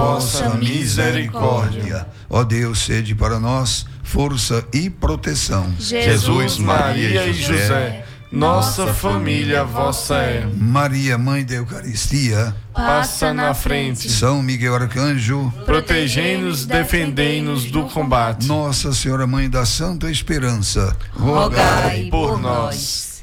vossa misericórdia. Ó Deus, sede para nós força e proteção. Jesus, Maria e José, nossa família vossa é. Maria, Mãe da Eucaristia, passa na frente. São Miguel Arcanjo, protegei-nos, defendei-nos do combate. Nossa Senhora, Mãe da Santa Esperança, rogai por nós.